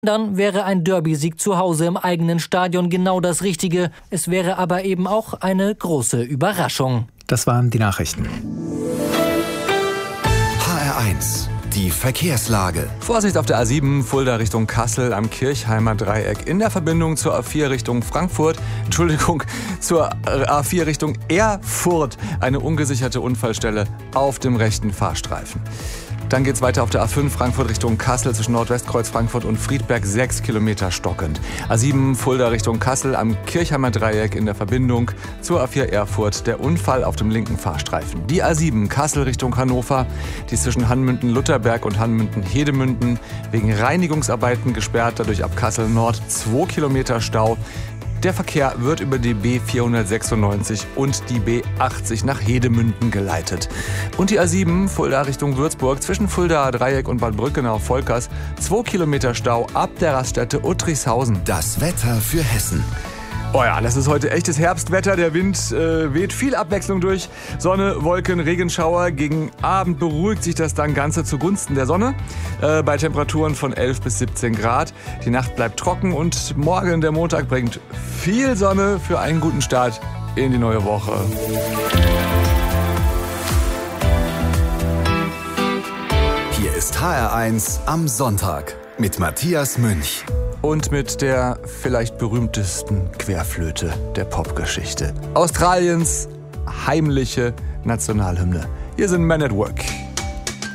Dann wäre ein Derby-Sieg zu Hause im eigenen Stadion genau das Richtige. Es wäre aber eben auch eine große Überraschung. Das waren die Nachrichten. HR1, die Verkehrslage. Vorsicht auf der A7 Fulda Richtung Kassel am Kirchheimer Dreieck. In der Verbindung zur A4 Richtung Frankfurt, zur A4 Richtung Erfurt. Eine ungesicherte Unfallstelle auf dem rechten Fahrstreifen. Dann geht's weiter auf der A5 Frankfurt Richtung Kassel zwischen Nordwestkreuz Frankfurt und Friedberg 6 Kilometer stockend. A7 Fulda Richtung Kassel am Kirchheimer Dreieck in der Verbindung zur A4 Erfurt. Der Unfall auf dem linken Fahrstreifen. Die A7 Kassel Richtung Hannover, die ist zwischen Hanmünden-Lutherberg und Hanmünden-Hedemünden wegen Reinigungsarbeiten gesperrt. Dadurch ab Kassel Nord 2 Kilometer Stau. Der Verkehr wird über die B496 und die B80 nach Hedemünden geleitet. Und die A7 Fulda Richtung Würzburg zwischen Fulda Dreieck und Bad Brückenau-Volkers 2 Kilometer Stau ab der Raststätte Uttrichshausen. Das Wetter für Hessen. Oh ja, das ist heute echtes Herbstwetter. Der Wind weht viel Abwechslung durch. Sonne, Wolken, Regenschauer. Gegen Abend beruhigt sich das dann Ganze zugunsten der Sonne. Bei Temperaturen von 11 bis 17 Grad. Die Nacht bleibt trocken und morgen, der Montag, bringt viel Sonne für einen guten Start in die neue Woche. Hier ist HR1 am Sonntag mit Matthias Münch. Und mit der vielleicht berühmtesten Querflöte der Popgeschichte. Australiens heimliche Nationalhymne. Hier sind Men at Work.